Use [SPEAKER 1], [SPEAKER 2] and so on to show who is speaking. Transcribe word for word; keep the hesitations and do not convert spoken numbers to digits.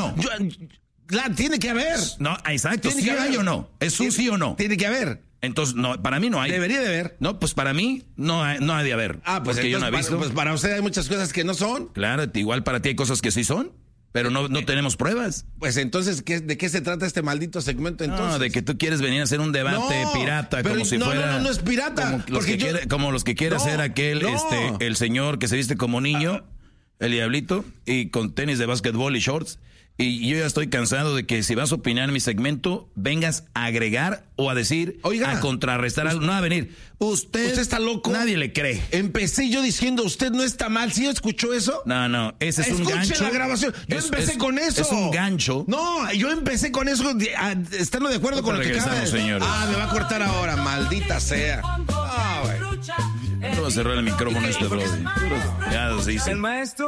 [SPEAKER 1] no?
[SPEAKER 2] Yo, la, tiene que haber.
[SPEAKER 1] No, exacto. ¿Sí hay o no? ¿Es un sí o no?
[SPEAKER 2] Tiene que haber.
[SPEAKER 1] Entonces, no, para mí no hay.
[SPEAKER 2] Debería de haber.
[SPEAKER 1] No, pues para mí no hay, no hay de haber.
[SPEAKER 2] Ah, pues
[SPEAKER 1] porque yo no he
[SPEAKER 2] para,
[SPEAKER 1] visto.
[SPEAKER 2] pues para usted hay muchas cosas que no son.
[SPEAKER 1] Claro, igual para ti hay cosas que sí son, pero no, no tenemos pruebas.
[SPEAKER 2] Pues entonces, ¿qué, ¿de qué se trata este maldito segmento entonces?
[SPEAKER 1] No, de que tú quieres venir a hacer un debate
[SPEAKER 2] no,
[SPEAKER 1] pirata,
[SPEAKER 2] pero
[SPEAKER 1] como si
[SPEAKER 2] no,
[SPEAKER 1] fuera...
[SPEAKER 2] No, no, no es pirata.
[SPEAKER 1] Como los que,
[SPEAKER 2] yo,
[SPEAKER 1] quiere, como los que quiere
[SPEAKER 2] no,
[SPEAKER 1] hacer aquel,
[SPEAKER 2] no.
[SPEAKER 1] este, el señor que se viste como niño, ah, el diablito, y con tenis de básquetbol y shorts. Y yo ya estoy cansado de que si vas a opinar en mi segmento, vengas a agregar o a decir, Oiga, a contrarrestar algo. No a venir. Usted,
[SPEAKER 2] usted está loco.
[SPEAKER 1] Nadie le cree.
[SPEAKER 2] Empecé yo diciendo, usted no está mal. ¿Sí escuchó eso?
[SPEAKER 1] No, no, ese es
[SPEAKER 2] Escuche
[SPEAKER 1] un gancho.
[SPEAKER 2] la grabación. Yo
[SPEAKER 1] es,
[SPEAKER 2] empecé
[SPEAKER 1] es,
[SPEAKER 2] con eso.
[SPEAKER 1] Es un gancho.
[SPEAKER 2] No, yo empecé con eso, estando de acuerdo con lo que acaba de...
[SPEAKER 1] señores.
[SPEAKER 2] Ah, me va a cortar ahora, maldita sea. Ah, güey.
[SPEAKER 1] No va a cerrar el micrófono este, brother. Ya se dice.
[SPEAKER 3] El maestro